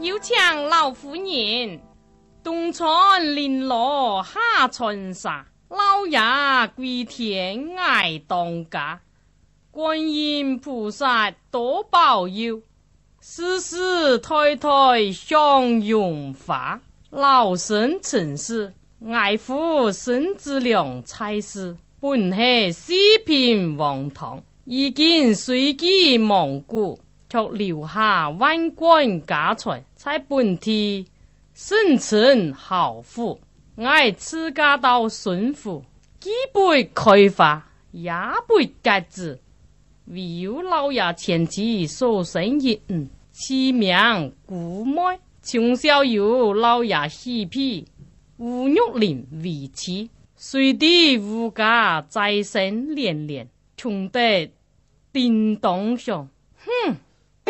有请老夫人。东川林落下春沙，老爷归天爱当家。观音菩萨多保佑，世世代代享荣华。老身陈氏，爱护孙子良才事，本系四品王堂，已经随机蒙古，却留下万贯家财，在本地生存好富。爱自家到顺府，既被开发，也被革职。唯有老爷前妻所生一女，其名姑妹，从小由老爷喜婢吴玉玲为妻，随地吴家再生连连，穷得叮当响。